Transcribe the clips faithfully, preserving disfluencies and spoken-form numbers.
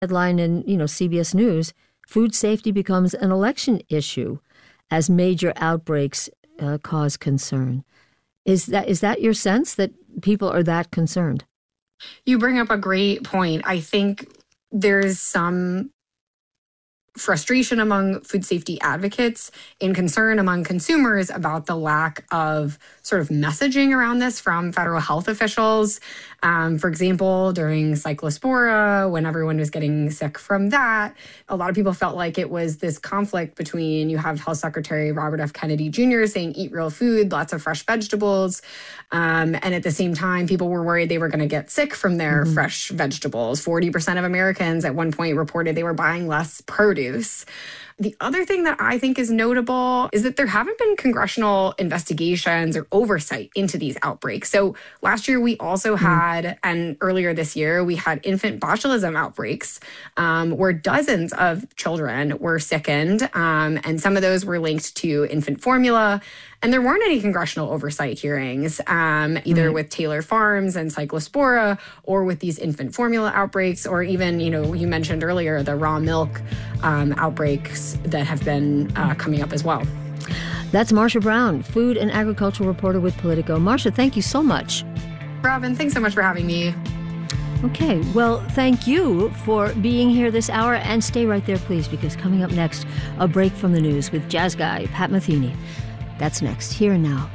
Headline in, you know, C B S News, food safety becomes an election issue as major outbreaks uh, cause concern. Is that is that your sense, that people are that concerned? You bring up a great point. I think there's some frustration among food safety advocates and concern among consumers about the lack of sort of messaging around this from federal health officials. Um, for example, during Cyclospora, when everyone was getting sick from that, a lot of people felt like it was this conflict between, you have Health Secretary Robert F. Kennedy Junior saying, eat real food, lots of fresh vegetables. Um, and at the same time, people were worried they were going to get sick from their mm-hmm. fresh vegetables. forty percent of Americans at one point reported they were buying less produce. The other thing that I think is notable is that there haven't been congressional investigations or oversight into these outbreaks. So last year we also had, mm. and earlier this year, we had infant botulism outbreaks um, where dozens of children were sickened. Um, and some of those were linked to infant formula. And there weren't any congressional oversight hearings, um, either mm. with Taylor Farms and Cyclospora, or with these infant formula outbreaks, or even, you know, you mentioned earlier, the raw milk um, outbreaks that have been uh, coming up as well. That's Marcia Brown, food and agricultural reporter with Politico. Marcia, thank you so much. Robin, thanks so much for having me. Okay, well, thank you for being here this hour, and stay right there, please, because coming up next, a break from the news with jazz guy Pat Metheny. That's next, Here and Now.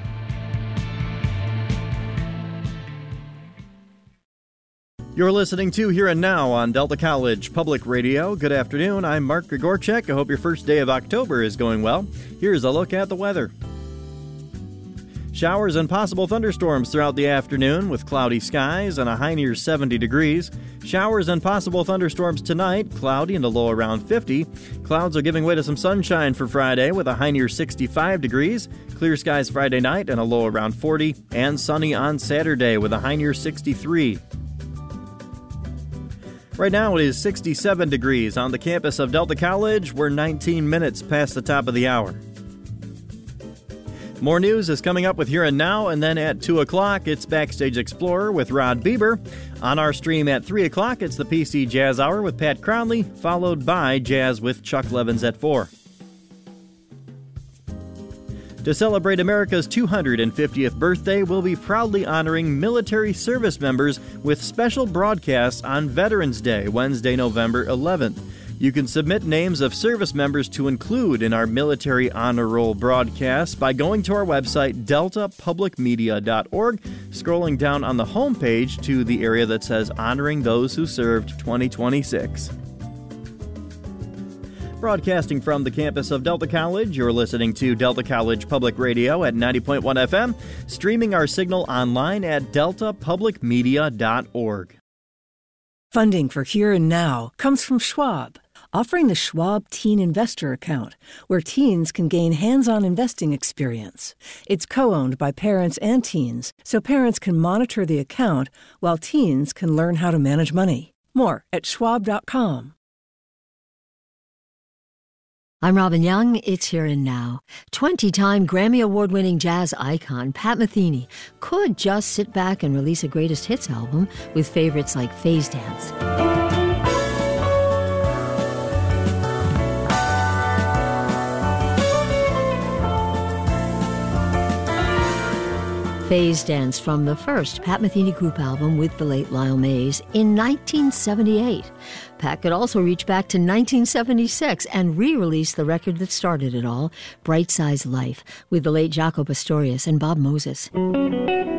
You're listening to Here and Now on Delta College Public Radio. Good afternoon, I'm Mark Grigorchek. I hope your first day of October is going well. Here's a look at the weather. Showers and possible thunderstorms throughout the afternoon with cloudy skies and a high near seventy degrees. Showers and possible thunderstorms tonight, cloudy and a low around fifty. Clouds are giving way to some sunshine for Friday with a high near sixty-five degrees. Clear skies Friday night and a low around forty. And sunny on Saturday with a high near sixty-three. Right now it is sixty-seven degrees on the campus of Delta College. We're nineteen minutes past the top of the hour. More news is coming up with Here and Now, and then at two o'clock, it's Backstage Explorer with Rod Bieber. On our stream at three o'clock, it's the P C Jazz Hour with Pat Cronley, followed by Jazz with Chuck Levins at four. To celebrate America's two hundred fiftieth birthday, we'll be proudly honoring military service members with special broadcasts on Veterans Day, Wednesday, November eleventh. You can submit names of service members to include in our Military Honor Roll broadcast by going to our website, delta public media dot org, scrolling down on the homepage to the area that says Honoring Those Who Served twenty twenty-six. Broadcasting from the campus of Delta College, you're listening to Delta College Public Radio at ninety point one F M, streaming our signal online at delta public media dot org. Funding for Here and Now comes from Schwab, offering the Schwab Teen Investor Account, where teens can gain hands-on investing experience. It's co-owned by parents and teens, so parents can monitor the account while teens can learn how to manage money. More at schwab dot com. I'm Robin Young. It's Here and Now. twenty-time Grammy Award-winning jazz icon Pat Metheny could just sit back and release a greatest hits album with favorites like Phase Dance. Phase Dance from the first Pat Metheny Group album with the late Lyle Mays in nineteen seventy-eight. Pat could also reach back to nineteen seventy-six and re-release the record that started it all, Bright Size Life, with the late Jaco Pastorius and Bob Moses.